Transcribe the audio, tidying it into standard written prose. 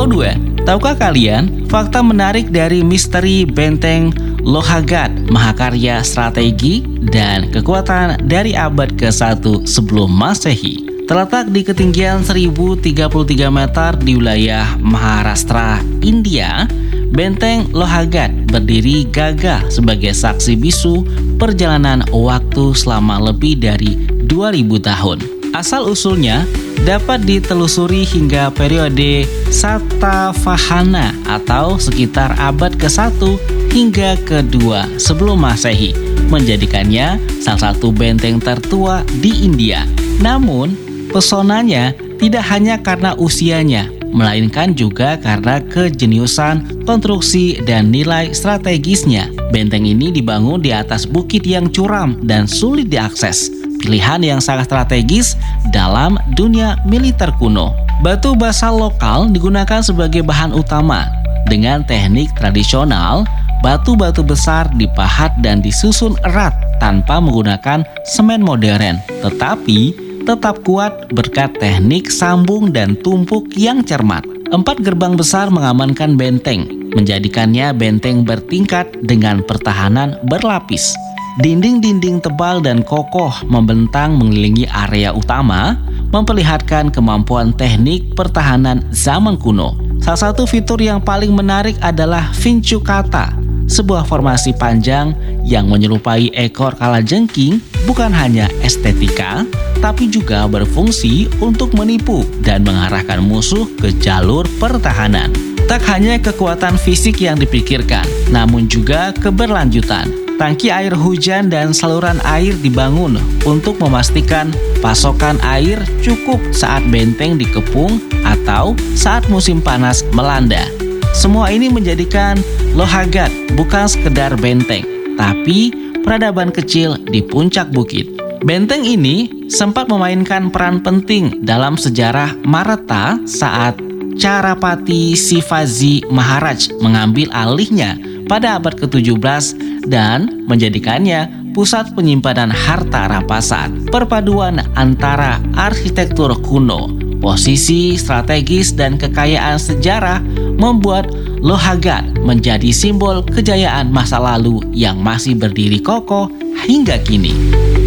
kedua, tahukah kalian fakta menarik dari misteri benteng Lohagat, mahakarya strategi dan kekuatan dari abad ke-1 sebelum Masehi? Terletak di ketinggian 1033 meter di wilayah Maharashtra, India, benteng Lohagat berdiri gagah sebagai saksi bisu perjalanan waktu selama lebih dari 2000 tahun. Asal-usulnya dapat ditelusuri hingga periode Satavahana atau sekitar abad ke-1 hingga ke-2 sebelum Masehi, menjadikannya salah satu benteng tertua di India. Namun, pesonanya tidak hanya karena usianya, melainkan juga karena kejeniusan, konstruksi, dan nilai strategisnya. Benteng ini dibangun di atas bukit yang curam dan sulit diakses, pilihan yang sangat strategis dalam dunia militer kuno. Batu basalt lokal digunakan sebagai bahan utama. Dengan teknik tradisional, batu-batu besar dipahat dan disusun erat tanpa menggunakan semen modern, tetapi tetap kuat berkat teknik sambung dan tumpuk yang cermat. 4 gerbang besar mengamankan benteng, menjadikannya benteng bertingkat dengan pertahanan berlapis. Dinding-dinding tebal dan kokoh membentang mengelilingi area utama, memperlihatkan kemampuan teknik pertahanan zaman kuno. Salah satu fitur yang paling menarik adalah Vincukata, sebuah formasi panjang yang menyerupai ekor kalajengking, bukan hanya estetika, tapi juga berfungsi untuk menipu dan mengarahkan musuh ke jalur pertahanan. Tak hanya kekuatan fisik yang dipikirkan, namun juga keberlanjutan. Tangki air hujan dan saluran air dibangun untuk memastikan pasokan air cukup saat benteng dikepung atau saat musim panas melanda. Semua ini menjadikan Lohagat bukan sekedar benteng, tapi peradaban kecil di puncak bukit. Benteng ini sempat memainkan peran penting dalam sejarah Maratha saat Chhatrapati Shivaji Maharaj mengambil alihnya pada abad ke-17 dan menjadikannya pusat penyimpanan harta rampasan. Perpaduan antara arsitektur kuno, posisi strategis, dan kekayaan sejarah membuat Lohagat menjadi simbol kejayaan masa lalu yang masih berdiri kokoh hingga kini.